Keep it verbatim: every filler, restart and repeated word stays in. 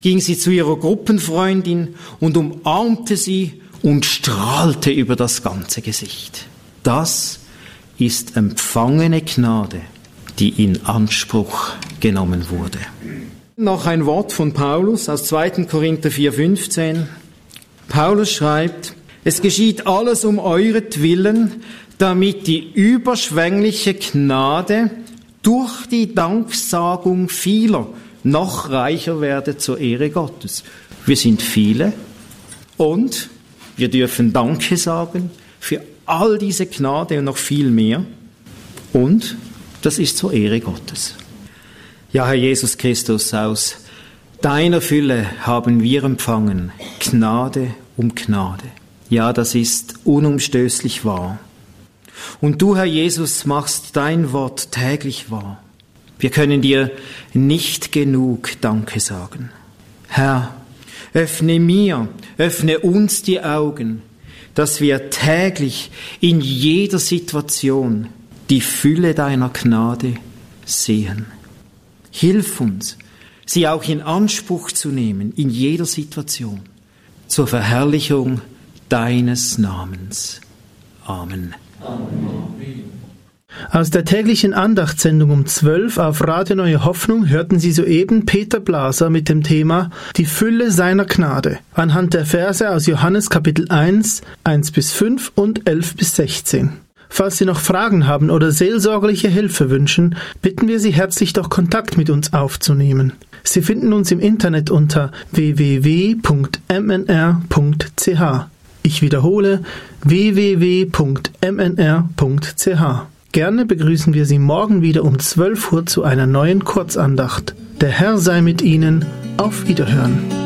ging sie zu ihrer Gruppenfreundin und umarmte sie und strahlte über das ganze Gesicht. Das ist empfangene Gnade, die in Anspruch genommen wurde. Noch ein Wort von Paulus aus zweiter Korinther vier fünfzehn. Paulus schreibt: Es geschieht alles um euretwillen, damit die überschwängliche Gnade durch die Danksagung vieler noch reicher werde zur Ehre Gottes. Wir sind viele und wir dürfen Danke sagen für all diese Gnade und noch viel mehr. Und das ist zur Ehre Gottes. Ja, Herr Jesus Christus, aus deiner Fülle haben wir empfangen Gnade um Gnade. Ja, das ist unumstößlich wahr. Und du, Herr Jesus, machst dein Wort täglich wahr. Wir können dir nicht genug Danke sagen. Herr, öffne mir, öffne uns die Augen, dass wir täglich in jeder Situation die Fülle deiner Gnade sehen. Hilf uns, sie auch in Anspruch zu nehmen, in jeder Situation, zur Verherrlichung deines Namens. Amen. Amen. Aus der täglichen Andachtssendung um zwölf auf Radio Neue Hoffnung hörten Sie soeben Peter Blaser mit dem Thema Die Fülle seiner Gnade anhand der Verse aus Johannes Kapitel eins, eins bis fünf und elf bis sechzehn. Falls Sie noch Fragen haben oder seelsorgerliche Hilfe wünschen, bitten wir Sie herzlich, doch Kontakt mit uns aufzunehmen. Sie finden uns im Internet unter w w w punkt m n r punkt c h. Ich wiederhole w w w punkt m n r punkt c h. Gerne begrüßen wir Sie morgen wieder um zwölf Uhr zu einer neuen Kurzandacht. Der Herr sei mit Ihnen. Auf Wiederhören.